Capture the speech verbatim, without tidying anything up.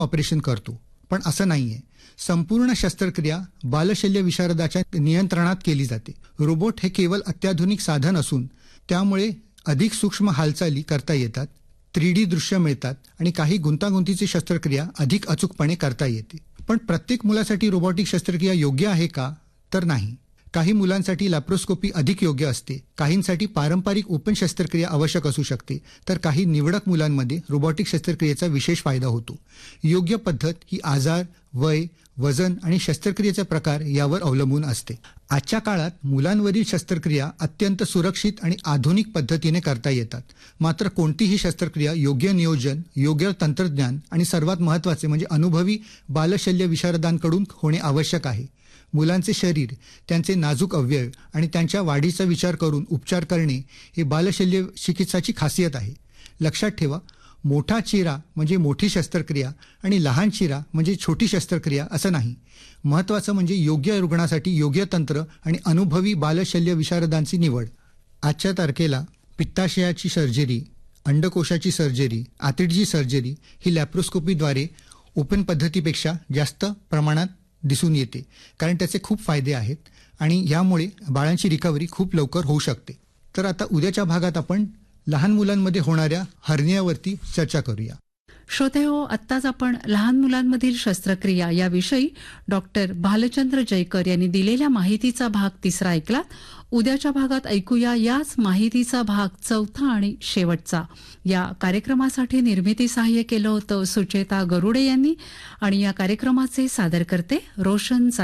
Operation करतो, पण असं नाहीये. संपूर्ण शस्त्रक्रिया बालशल्य विशारदाच्या नियंत्रणात केली जाते. रोबोट हे केवळ अत्याधुनिक साधन असून त्यामुळे अधिक सूक्ष्म हालचाली करता येतात, थ्री डी दृश्य मिळतात आणि काही गुंतागुंतीची शस्त्रक्रिया अधिक अचूकपणे करता येते. पण प्रत्येक मुलासाठी रोबोटिक शस्त्रक्रिया योग्य आहे का? तर नाही. काही मुलांसाठी लॅप्रोस्कोपी अधिक योग्य असते, काहींसाठी पारंपरिक ओपन शस्त्रक्रिया आवश्यक असू शकते, तर काही निवडक मुलांमध्ये रोबोटिक शस्त्रक्रियेचा विशेष फायदा होतो. योग्य पद्धत ही आजार, वय, वजन आणि शस्त्रक्रियेचा प्रकार यावर अवलंबून असते. आजच्या काळात मुलांवरील शस्त्रक्रिया अत्यंत सुरक्षित आणि आधुनिक पद्धतीने करता येतात. मात्र कोणतीही शस्त्रक्रिया योग्य नियोजन, योग्य तंत्रज्ञान आणि सर्वात महत्त्वाचे म्हणजे अनुभवी बालशल्य विशारदांकडून होणे आवश्यक आहे. मुलांचे शरीर, त्यांचे नाजूक अवयव आणि त्यांच्या वाढीचा विचार करून उपचार करणे हे बालशल्य चिकित्साची खासियत आहे. लक्षात ठेवा, मोठा चिरा म्हणजे मोठी शस्त्रक्रिया आणि लहान चिरा म्हणजे छोटी शस्त्रक्रिया असं नाही. महत्त्वाचं म्हणजे योग्य रुग्णासाठी योग्य तंत्र आणि अनुभवी बालशल्य विशारदांची निवड. आजच्या तारखेला पित्ताशयाची सर्जरी, अंडकोशाची सर्जरी, आतडीची सर्जरी ही लॅप्रोस्कोपीद्वारे ओपन पद्धतीपेक्षा जास्त प्रमाणात दिसून येते, कारण त्याचे खूप फायदे आहेत आणि यामुळे बाळांची रिकव्हरी खूप लवकर होऊ शकते. तर आता उद्याच्या भागात आपण लहान मुलांमध्ये होणाऱ्या हर्नियावरती चर्चा करूया. श्रोतेहो, आत्ताच आपण लहान मुलांमधील शस्त्रक्रिया याविषयी डॉक्टर भालचंद्र जयकर यांनी दिलेल्या माहितीचा भाग तिसरा ऐकला. उद्याच्या भागात ऐकूया याच माहितीचा भाग चौथा आणि शेवटचा. या कार्यक्रमासाठी निर्मिती सहाय्य केलं होतं सुचेता गरुडे यांनी आणि या कार्यक्रमाचे सादरकर्ते रोशन